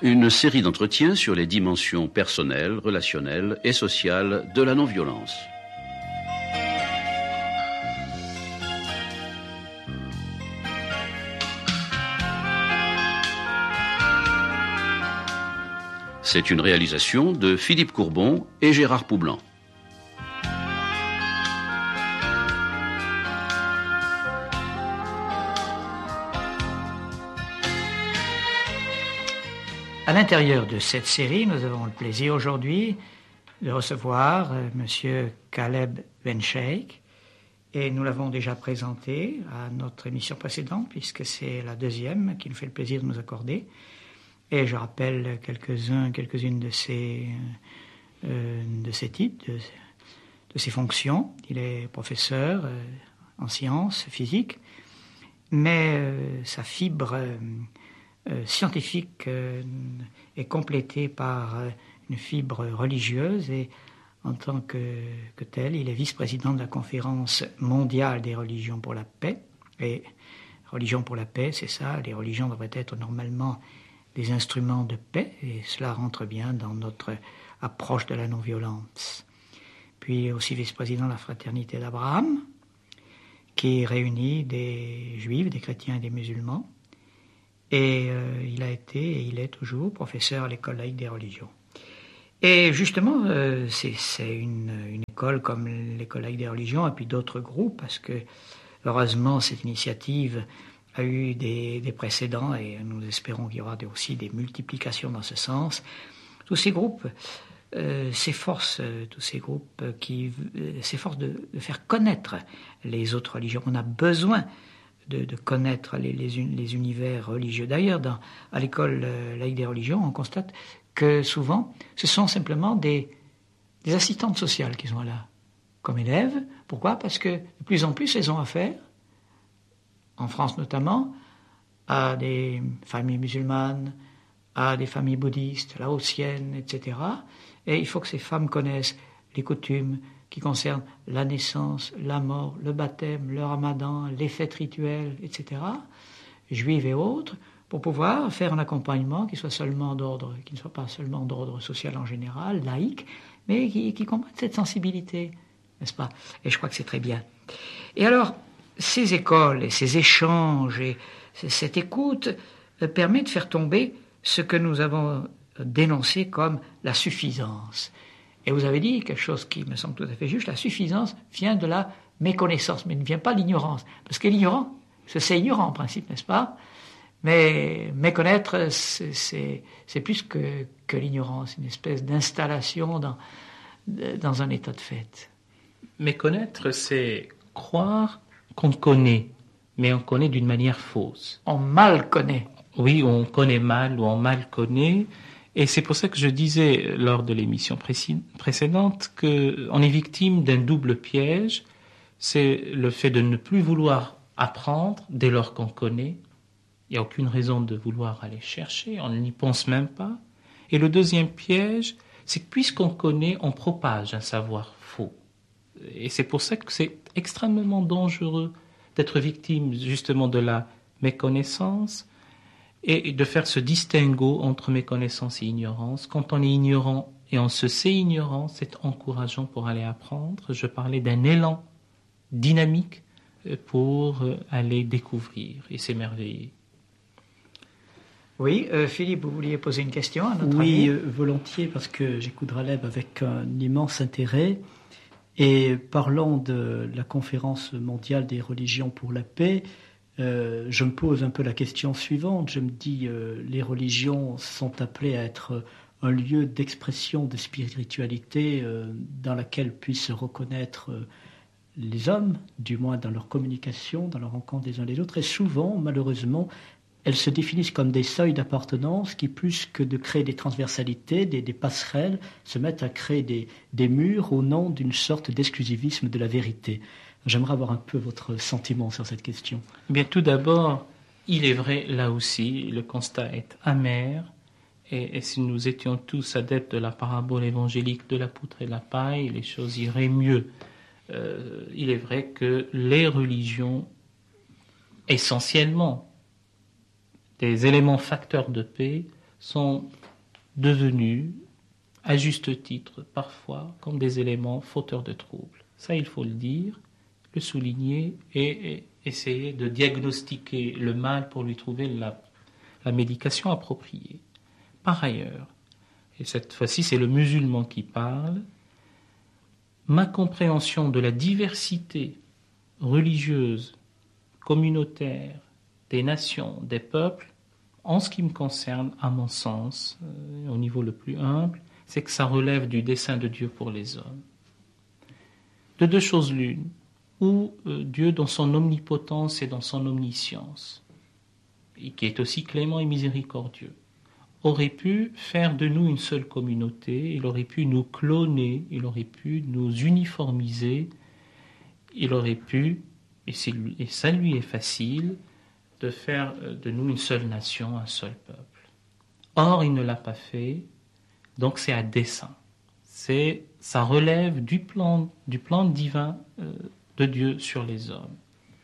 Une série d'entretiens sur les dimensions personnelles, relationnelles et sociales de la non-violence. C'est une réalisation de Philippe Courbon et Gérard Poublan. À l'intérieur de cette série, nous avons le plaisir aujourd'hui de recevoir Monsieur Caleb Ben-Sheikh, et nous l'avons déjà présenté à notre émission précédente, puisque c'est la deuxième qui nous fait le plaisir de nous accorder. Et je rappelle quelques-unes de ses titres, de ses fonctions. Il est professeur en sciences physiques, mais sa fibre scientifique est complétée par une fibre religieuse, et en tant que tel, il est vice-président de la Conférence mondiale des religions pour la paix. Et religion pour la paix, c'est ça, les religions devraient être normalement des instruments de paix, et cela rentre bien dans notre approche de la non-violence. Puis il est aussi vice-président de la Fraternité d'Abraham, qui réunit des juifs, des chrétiens et des musulmans. Et il a été, et il est toujours, professeur à l'école laïque des religions. Et justement, c'est une école comme l'école laïque des religions, et puis d'autres groupes, parce que, heureusement, cette initiative a eu des précédents, et nous espérons qu'il y aura aussi des multiplications dans ce sens. Tous ces groupes s'efforcent de faire connaître les autres religions. On a besoin de connaître les univers religieux. D'ailleurs, à l'école laïque des religions, on constate que souvent, ce sont simplement des assistantes sociales qui sont là, comme élèves. Pourquoi ? Parce que de plus en plus, elles ont affaire, en France notamment, à des familles musulmanes, à des familles bouddhistes, laotiennes, etc. Et il faut que ces femmes connaissent les coutumes qui concernent la naissance, la mort, le baptême, le ramadan, les fêtes rituelles, etc., juives et autres, pour pouvoir faire un accompagnement qui ne soit pas seulement d'ordre social en général, laïque, mais qui comprenne cette sensibilité, n'est-ce pas ? Et je crois que c'est très bien. Et alors, ces écoles et ces échanges et cette écoute permet de faire tomber ce que nous avons dénoncé comme la suffisance. Et vous avez dit quelque chose qui me semble tout à fait juste, la suffisance vient de la méconnaissance, mais ne vient pas de l'ignorance. Parce que l'ignorant, c'est ignorant en principe, n'est-ce pas ? Mais méconnaître, c'est plus que l'ignorance, une espèce d'installation dans un état de fait. Méconnaître, c'est croire qu'on connaît, mais on connaît d'une manière fausse. On mal connaît. Oui, on connaît mal ou on mal connaît. Et c'est pour ça que je disais lors de l'émission précédente qu'on est victime d'un double piège. C'est le fait de ne plus vouloir apprendre dès lors qu'on connaît. Il n'y a aucune raison de vouloir aller chercher, on n'y pense même pas. Et le deuxième piège, c'est que puisqu'on connaît, on propage un savoir faux. Et c'est pour ça que c'est extrêmement dangereux d'être victime justement de la méconnaissance et de faire ce distinguo entre méconnaissance et ignorance. Quand on est ignorant et on se sait ignorant, c'est encourageant pour aller apprendre. Je parlais d'un élan dynamique pour aller découvrir et s'émerveiller. Oui, Philippe, vous vouliez poser une question à notre ami ? Oui, volontiers, parce que j'écoute Caleb avec un immense intérêt. Et parlant de la conférence mondiale des religions pour la paix, je me pose un peu la question suivante. Je me dis, les religions sont appelées à être un lieu d'expression de spiritualité dans laquelle puissent se reconnaître les hommes, du moins dans leur communication, dans leur rencontre des uns des autres. Et souvent, malheureusement, elles se définissent comme des seuils d'appartenance qui, plus que de créer des transversalités, des passerelles, se mettent à créer des murs au nom d'une sorte d'exclusivisme de la vérité. J'aimerais avoir un peu votre sentiment sur cette question. Bien, tout d'abord, il est vrai, là aussi, le constat est amer. Et si nous étions tous adeptes de la parabole évangélique de la poutre et de la paille, les choses iraient mieux. Il est vrai que les religions, essentiellement, des éléments facteurs de paix, sont devenus, à juste titre, parfois, comme des éléments fauteurs de troubles. Ça, il faut le dire, le souligner et essayer de diagnostiquer le mal pour lui trouver la médication appropriée. Par ailleurs, et cette fois-ci c'est le musulman qui parle, ma compréhension de la diversité religieuse, communautaire, des nations, des peuples, en ce qui me concerne, à mon sens, au niveau le plus humble, c'est que ça relève du dessein de Dieu pour les hommes. De deux choses l'une, ou Dieu dans son omnipotence et dans son omniscience, et qui est aussi clément et miséricordieux, aurait pu faire de nous une seule communauté, il aurait pu nous cloner, il aurait pu nous uniformiser, il aurait pu, et ça lui est facile, de faire de nous une seule nation, un seul peuple. Or, il ne l'a pas fait, donc c'est à dessein. Ça relève du plan divin de Dieu sur les hommes.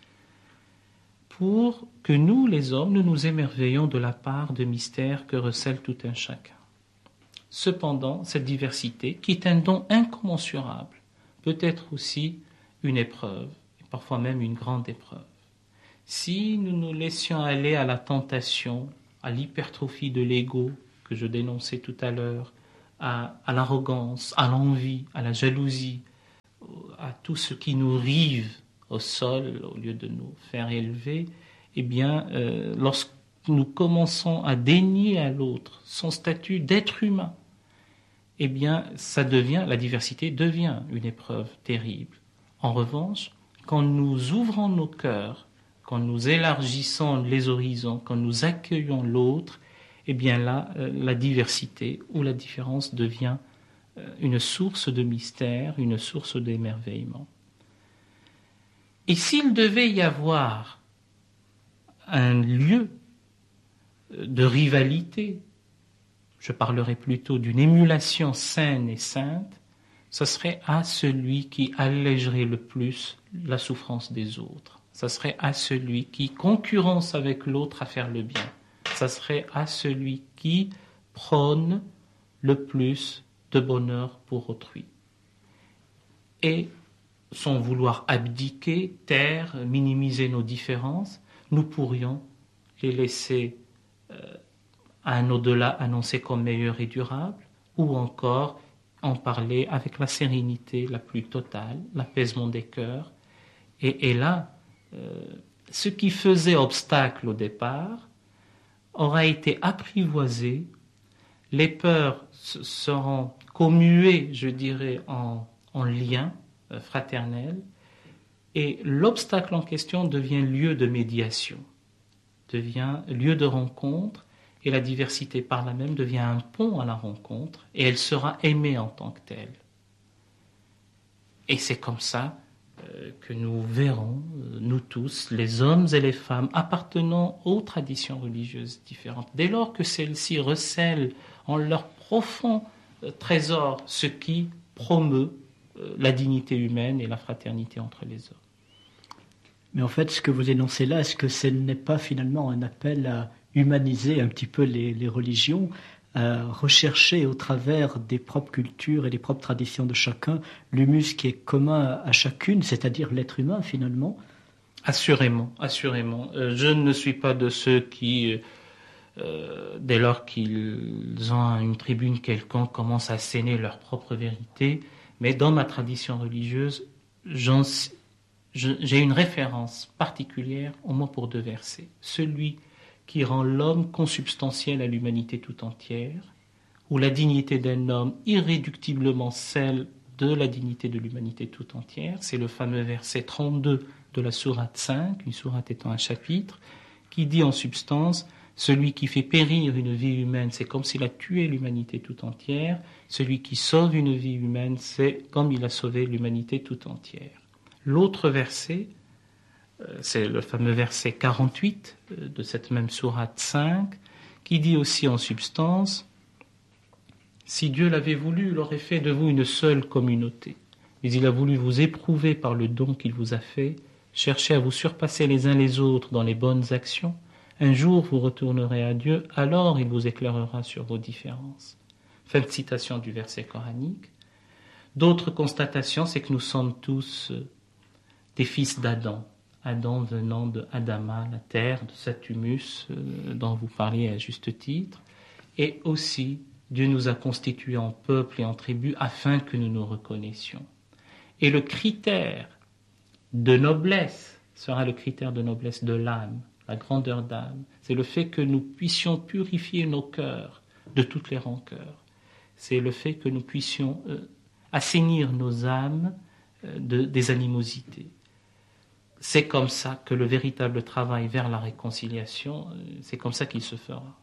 Pour que nous, les hommes, nous nous émerveillons de la part de mystère que recèle tout un chacun. Cependant, cette diversité, qui est un don incommensurable, peut être aussi une épreuve, et parfois même une grande épreuve. Si nous nous laissions aller à la tentation, à l'hypertrophie de l'ego, que je dénonçais tout à l'heure, à l'arrogance, à l'envie, à la jalousie, à tout ce qui nous rive au sol, au lieu de nous faire élever, eh bien, lorsque nous commençons à dénier à l'autre son statut d'être humain, eh bien, la diversité devient une épreuve terrible. En revanche, quand nous ouvrons nos cœurs, quand nous élargissons les horizons, quand nous accueillons l'autre, eh bien là, la diversité ou la différence devient une source de mystère, une source d'émerveillement. Et s'il devait y avoir un lieu de rivalité, je parlerai plutôt d'une émulation saine et sainte, ce serait à celui qui allégerait le plus la souffrance des autres. Ce serait à celui qui concurrence avec l'autre à faire le bien. Ce serait à celui qui prône le plus de bonheur pour autrui. Et sans vouloir abdiquer, taire, minimiser nos différences, nous pourrions les laisser à un au-delà annoncé comme meilleur et durable, ou encore en parler avec la sérénité la plus totale, l'apaisement des cœurs. Et là, ce qui faisait obstacle au départ aura été apprivoisé, les peurs seront commuées, je dirais, en liens fraternels, et l'obstacle en question devient lieu de médiation, devient lieu de rencontre, et la diversité par là même devient un pont à la rencontre, et elle sera aimée en tant que telle. Et c'est comme ça que nous verrons, nous tous, les hommes et les femmes appartenant aux traditions religieuses différentes, dès lors que celles-ci recèlent en leur profond trésor ce qui promeut la dignité humaine et la fraternité entre les hommes. Mais en fait, ce que vous énoncez là, est-ce que ce n'est pas finalement un appel à humaniser un petit peu les religions, à rechercher au travers des propres cultures et des propres traditions de chacun l'humus qui est commun à chacune, c'est-à-dire l'être humain finalement? Assurément. Je ne suis pas de ceux qui, dès lors qu'ils ont une tribune quelconque, commencent à asséner leur propre vérité, mais dans ma tradition religieuse, j'ai une référence particulière, au moins pour 2 versets. Celui qui rend l'homme consubstantiel à l'humanité tout entière, où la dignité d'un homme irréductiblement celle de la dignité de l'humanité tout entière. C'est le fameux verset 32 de la sourate 5, une sourate étant un chapitre, qui dit en substance « Celui qui fait périr une vie humaine, c'est comme s'il a tué l'humanité tout entière. Celui qui sauve une vie humaine, c'est comme il a sauvé l'humanité tout entière. » L'autre verset, c'est le fameux verset 48 de cette même sourate 5, qui dit aussi en substance « Si Dieu l'avait voulu, il aurait fait de vous une seule communauté. Mais il a voulu vous éprouver par le don qu'il vous a fait, chercher à vous surpasser les uns les autres dans les bonnes actions, Un jour vous retournerez à Dieu, alors il vous éclairera sur vos différences. Fin de citation du verset coranique. D'autres constatations, c'est que nous sommes tous des fils d'Adam. Adam venant de Adama, la terre, de cet humus dont vous parliez à juste titre. Et aussi, Dieu nous a constitués en peuple et en tribu afin que nous nous reconnaissions. Et le critère de noblesse sera le critère de noblesse de l'âme, la grandeur d'âme. C'est le fait que nous puissions purifier nos cœurs de toutes les rancœurs. C'est le fait que nous puissions assainir nos âmes des animosités. C'est comme ça que le véritable travail vers la réconciliation, c'est comme ça qu'il se fera.